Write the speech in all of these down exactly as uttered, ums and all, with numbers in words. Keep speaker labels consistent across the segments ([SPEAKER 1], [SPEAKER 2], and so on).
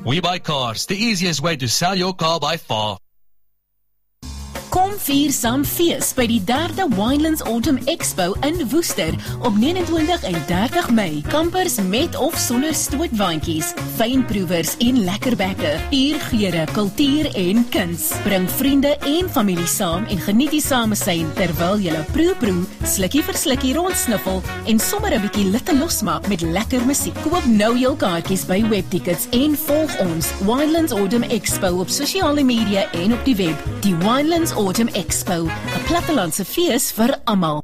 [SPEAKER 1] We Buy Cars, the easiest way to sell your car by far.
[SPEAKER 2] Kom vier saam fees by die derde Winelands Autumn Expo in Woester op negenentwintig en dertig Mei. Kampers met of sonder stootwaantjies, fynproevers en lekkerbekke, uurgeure, kultuur en kuns. Bring vriende en familie saam en geniet die samesyn terwyl julle proe-proe, slukkie vir slukkie rondsniffel en sommer 'n bietjie litte losmaak met lekker musiek. Koop nou jou kaartjies by Webtickets en volg ons Winelands Autumn Expo op sosiale media en op die web. Die Winelands Autumn Expo, 'n plattelandse fees vir almal.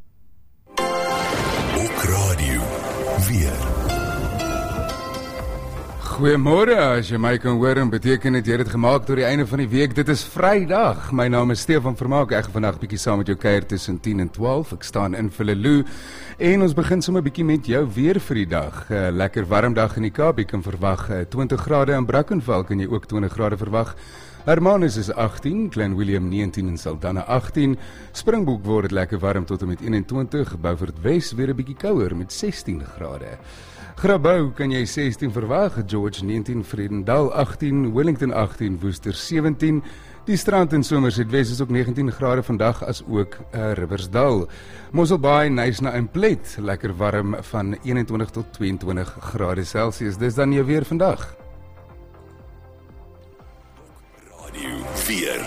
[SPEAKER 3] Ook radio, weer.
[SPEAKER 4] Goeiemôre, as jy my kan hoor, en beteken dit jy het dit gemaak tot die einde van die week. Dit is Vrydag. My naam is Stefan Vermaak. Ek gaan vandag bietjie saam met jou kuier tussen tien en twaalf. Ek staan in Villelu en ons begin sommer bietjie met jou weer vir die dag. Uh, lekker warm dag in die Kaap. Jy kan verwag uh, twintig grade in Brackenfell, kan jy ook twintig grade verwag. Hermanus is achttien, Glen William negentien en Saldanha achttien, Springbok word het lekker warm tot en met eenentwintig, Beaufort Wes weer 'n bietjie kouer met sestien grade. Grabouw kan jy sestien verwag, George negentien, Vredendal achttien, Wellington achttien, Woester sewentien, die Strand in Somerset Wes is ook negentien grade vandag as ook uh, Riversdal. Mosselbaai, Knysna en Plet, lekker warm van eenentwintig tot tweeëntwintig grade Celsius. Dis dan jou weer vandag.
[SPEAKER 3] Vier.